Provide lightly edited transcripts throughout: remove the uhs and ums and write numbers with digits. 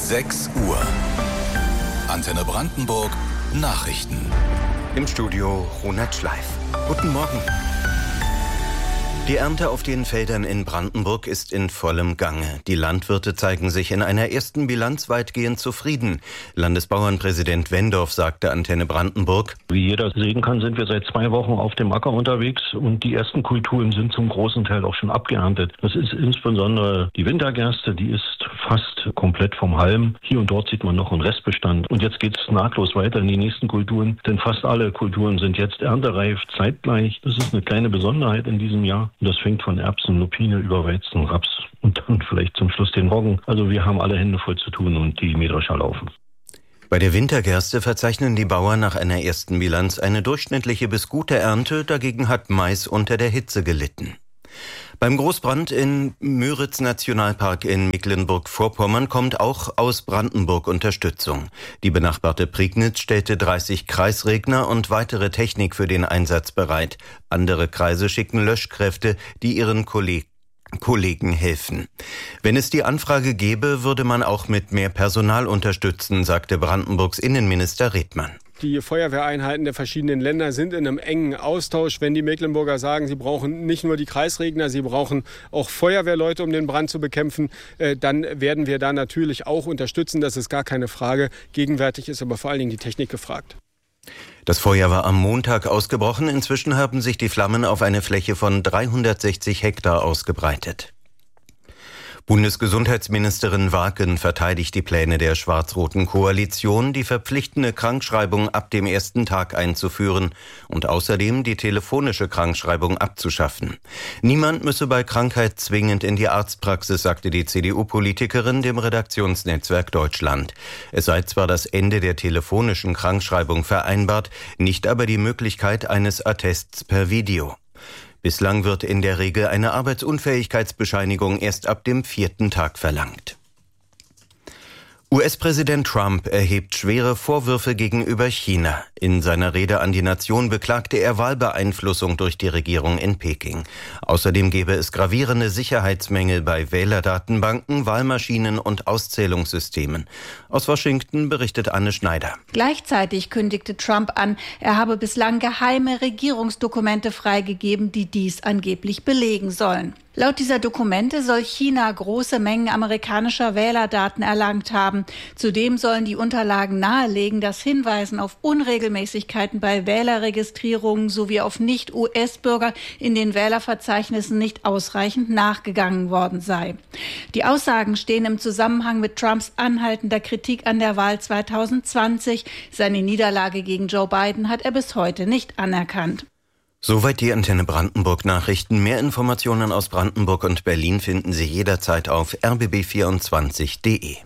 6 Uhr. Antenne Brandenburg Nachrichten. Im Studio Ronald Schleif. Guten Morgen. Die Ernte auf den Feldern in Brandenburg ist in vollem Gange. Die Landwirte zeigen sich in einer ersten Bilanz weitgehend zufrieden. Landesbauernpräsident Wendorf sagte Antenne Brandenburg: Wie jeder sehen kann, sind wir seit 2 Wochen auf dem Acker unterwegs und die ersten Kulturen sind zum großen Teil auch schon abgeerntet. Das ist insbesondere die Wintergerste, die ist fast komplett vom Halm. Hier und dort sieht man noch einen Restbestand. Und jetzt geht es nahtlos weiter in die nächsten Kulturen, denn fast alle Kulturen sind jetzt erntereif zeitgleich. Das ist eine kleine Besonderheit in diesem Jahr. Und das fängt von Erbsen, Lupine über Weizen, Raps und dann vielleicht zum Schluss den Roggen. Also wir haben alle Hände voll zu tun und die Mähdrescher laufen. Bei der Wintergerste verzeichnen die Bauern nach einer ersten Bilanz eine durchschnittliche bis gute Ernte. Dagegen hat Mais unter der Hitze gelitten. Beim Großbrand im Müritz-Nationalpark in Mecklenburg-Vorpommern kommt auch aus Brandenburg Unterstützung. Die benachbarte Prignitz stellte 30 Kreisregner und weitere Technik für den Einsatz bereit. Andere Kreise schicken Löschkräfte, die ihren Kollegen helfen. Wenn es die Anfrage gäbe, würde man auch mit mehr Personal unterstützen, sagte Brandenburgs Innenminister Redmann. Die Feuerwehreinheiten der verschiedenen Länder sind in einem engen Austausch. Wenn die Mecklenburger sagen, sie brauchen nicht nur die Kreisregner, sie brauchen auch Feuerwehrleute, um den Brand zu bekämpfen, dann werden wir da natürlich auch unterstützen. Das ist gar keine Frage. Gegenwärtig ist aber vor allen Dingen die Technik gefragt. Das Feuer war am Montag ausgebrochen. Inzwischen haben sich die Flammen auf eine Fläche von 360 Hektar ausgebreitet. Bundesgesundheitsministerin Waken verteidigt die Pläne der schwarz-roten Koalition, die verpflichtende Krankschreibung ab dem ersten Tag einzuführen und außerdem die telefonische Krankschreibung abzuschaffen. Niemand müsse bei Krankheit zwingend in die Arztpraxis, sagte die CDU-Politikerin dem Redaktionsnetzwerk Deutschland. Es sei zwar das Ende der telefonischen Krankschreibung vereinbart, nicht aber die Möglichkeit eines Attests per Video. Bislang wird in der Regel eine Arbeitsunfähigkeitsbescheinigung erst ab dem 4. Tag verlangt. US-Präsident Trump erhebt schwere Vorwürfe gegenüber China. In seiner Rede an die Nation beklagte er Wahlbeeinflussung durch die Regierung in Peking. Außerdem gebe es gravierende Sicherheitsmängel bei Wählerdatenbanken, Wahlmaschinen und Auszählungssystemen. Aus Washington berichtet Anne Schneider. Gleichzeitig kündigte Trump an, er habe bislang geheime Regierungsdokumente freigegeben, die dies angeblich belegen sollen. Laut dieser Dokumente soll China große Mengen amerikanischer Wählerdaten erlangt haben. Zudem sollen die Unterlagen nahelegen, dass Hinweisen auf Unregelmäßigkeiten bei Wählerregistrierungen sowie auf Nicht-US-Bürger in den Wählerverzeichnissen nicht ausreichend nachgegangen worden sei. Die Aussagen stehen im Zusammenhang mit Trumps anhaltender Kritik an der Wahl 2020. Seine Niederlage gegen Joe Biden hat er bis heute nicht anerkannt. Soweit die Antenne Brandenburg Nachrichten. Mehr Informationen aus Brandenburg und Berlin finden Sie jederzeit auf rbb24.de.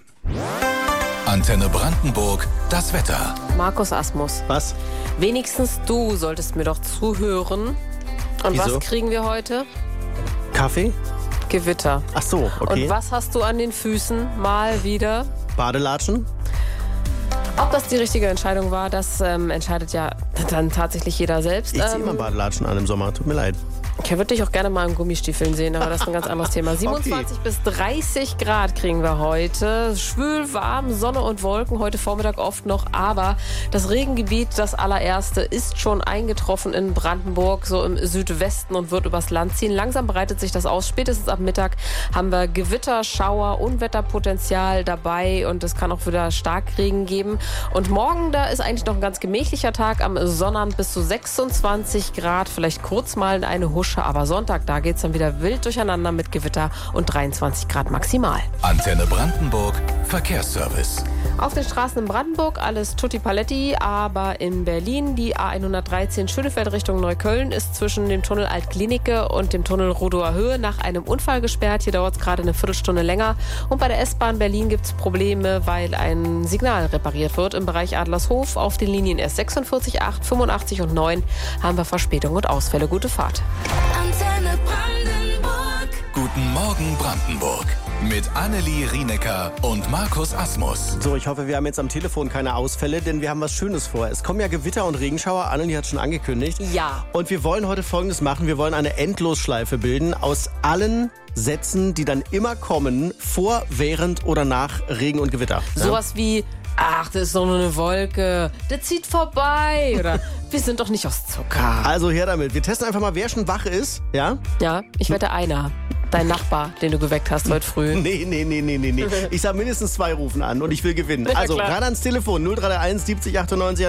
Antenne Brandenburg, das Wetter. Markus Asmus. Was? Wenigstens du solltest mir doch zuhören. Und Wieso? Was kriegen wir heute? Kaffee? Gewitter. Ach so, okay. Und was hast du an den Füßen mal wieder? Badelatschen? Ob das die richtige Entscheidung war, das entscheidet ja dann tatsächlich jeder selbst. Ich ziehe immer Badelatschen an im Sommer, tut mir leid. Ich würde dich auch gerne mal in Gummistiefeln sehen, aber das ist ein ganz anderes Thema. 27 bis 30 Grad kriegen wir heute. Schwül, warm, Sonne und Wolken, heute Vormittag oft noch. Aber das Regengebiet, das allererste, ist schon eingetroffen in Brandenburg, so im Südwesten und wird übers Land ziehen. Langsam breitet sich das aus. Spätestens ab Mittag haben wir Gewitter, Schauer, Unwetterpotenzial dabei und es kann auch wieder Starkregen geben. Und morgen, da ist eigentlich noch ein ganz gemächlicher Tag. Am Sonnabend bis zu 26 Grad, vielleicht kurz mal eine Husche. Aber Sonntag, da geht's dann wieder wild durcheinander mit Gewitter und 23 Grad maximal. Antenne Brandenburg, Verkehrsservice. Auf den Straßen in Brandenburg alles tutti paletti, aber in Berlin die A113 Schönefeld Richtung Neukölln ist zwischen dem Tunnel Altklinike und dem Tunnel Rodower Höhe nach einem Unfall gesperrt. Hier dauert es gerade eine Viertelstunde länger. Und bei der S-Bahn Berlin gibt es Probleme, weil ein Signal repariert wird. Im Bereich Adlershof auf den Linien S46, 8, 85 und 9 haben wir Verspätung und Ausfälle. Gute Fahrt. Antenne Brandenburg. Guten Morgen Brandenburg. Mit Annelie Rienecker und Markus Asmus. So, ich hoffe, wir haben jetzt am Telefon keine Ausfälle, denn wir haben was Schönes vor. Es kommen ja Gewitter und Regenschauer. Annelie hat schon angekündigt. Ja. Und wir wollen heute Folgendes machen. Wir wollen eine Endlosschleife bilden aus allen Sätzen, die dann immer kommen, vor, während oder nach Regen und Gewitter. Ja? Sowas wie, ach, das ist doch nur eine Wolke, der zieht vorbei. Oder, wir sind doch nicht aus Zucker. Also her damit. Wir testen einfach mal, wer schon wach ist. Ja? Ja, ich wette einer. Dein Nachbar, den du geweckt hast heute früh. Nee. Ich sag mindestens 2 rufen an und ich will gewinnen. Ja, Also klar. ran ans Telefon 0331 70 98